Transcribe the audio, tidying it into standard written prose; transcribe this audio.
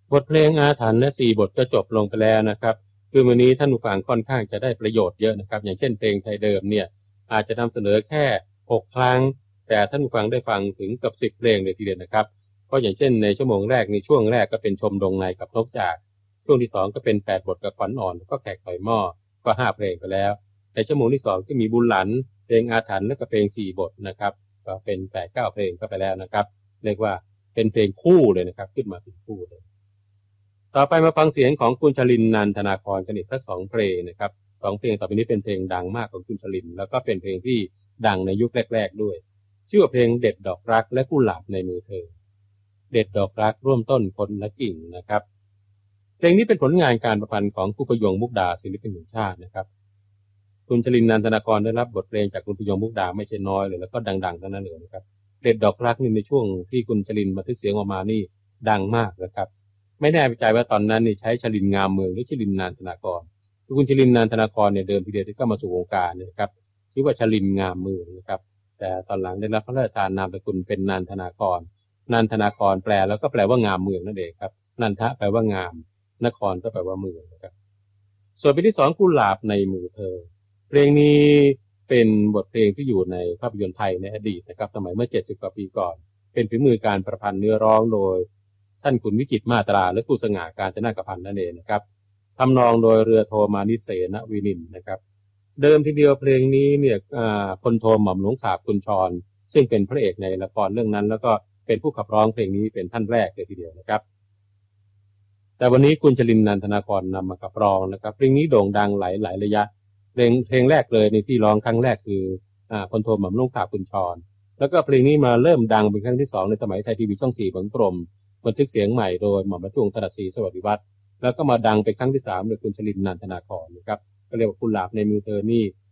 บทเพลงอาถรรพ์และ4 บทก็จบลงไปแล้วนะครับคือวันนี้ท่านผู้ฟังค่อนข้างจะได้ประโยชน์เยอะนะครับอย่างเช่นเพลงไทยเดิมเนี่ยอาจจะนำเสนอแค่6 ครั้งแต่ท่านผู้ฟังได้ฟังถึงกับ10 เพลงเลยทีเดียวนะครับเพราะอย่างเช่นในชั่วโมงแรกในช่วงแรกก็เป็นชมดงในกับนกจากช่วงที่2ก็เป็น8 บทกับขวัญอ่อนก็แขกต่อยหม้อก็5 เพลงไปแล้วในชั่วโมงที่2ก็มีบุญหลันเพลงอาถรรพ์และก็เพลง4 บทนะครับก็เป็น8-9 เพลงก็ไปแล้วนะครับเรียกว่าเป็นเพลงคู่เลยนะครับขึ้นมาเป็นคู่เลยต่อไปมาฟังเสียงของคุณชลินนันทนาครกันอีกสัก2 เพลงนะครับ2 เพลงต่อไปนี้เป็นเพลงดังมากของคุณชลินแล้วก็เป็นเพลงที่ดังในยุคแรกๆด้วยชื่อว่าเพลงเด็ดดอกรักและกุหลาบในมือเธอเด็ดดอกรักร่วมต้นคนละกิ่งนะครับเพลงนี้เป็นผลงานการประพันธ์ของครูประยงมุกดาศิลปินแห่งชาตินะครับคุณชลินนันทนาครได้รับบทเพลงจากคุณประยงมุกดาไม่ใช่น้อยเลยแล้วก็ดังๆทั้งนั้นเลยนะครับเด็ดดอกรักนี่ในช่วงที่คุณชลินบันทึกเสียงออกมานี่ดังมากนะครับไม่แน่ใจว่าตอนนั้นนี่ใช้ชลินงามเมืองหรือชลินนันทนากรคุณชลินนันทนากรเนี่ยเดิมทีเดียวที่เข้ามาสู่วงการนะครับชื่อว่าชลินงามเมืองนะครับแต่ตอนหลังได้รับพระราชทานนามสกุลเป็นนันทนากรนันทนากรแปลแล้วก็แปลว่างามเมืองนั่นเองครับนันทะแปลว่างามนครก็แปลว่าเมืองนะครับส่วนเพลงที่2กุหลาบในมือเธอเพลงนี้เป็นบทเพลงที่อยู่ในภาพยนตร์ไทยในอดีตนะครับสมัยเมื่อ70 กว่าปีก่อนเป็นฝีมือการประพันธ์เนื้อร้องโดยท่านขุนวิจิตรมาตราและครูสง่ากาญจนกพันธ์นั่นเองนะครับทำนองโดยเรือโทมานิเสนวินินนะครับเดิมทีเดียวเพลงนี้เนี่ยพลโทหม่อมหลวงขาบกุญชรซึ่งเป็นพระเอกในละครเรื่องนั้นแล้วก็เป็นผู้ขับร้องเพลงนี้เป็นท่านแรกเลยทีเดียวนะครับแต่วันนี้คุณชลินนันทนาครนำมาขับร้องนะครับเพลงนี้โด่งดังหลายระยะเพลงแรกเลยในที่ร้องครั้งแรกคือพลโทหม่อมหลวงขาบกุญชรแล้วก็เพลงนี้มาเริ่มดังเป็นครั้งที่2ในสมัยไทยทีวีช่อง4ของกรมบันทึกเสียงใหม่โดยหม่อมราชวงศ์ถนัดศรีสวัสดิวัฒน์แล้วก็มาดังเป็นครั้งที่3โดยคุณชลินนันทนาครนะครับก็เรียกว่ากุหลาบในมือเธอนี่